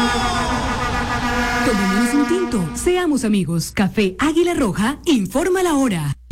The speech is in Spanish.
Tomémonos un tinto, seamos amigos. Café Águila Roja, informa la hora.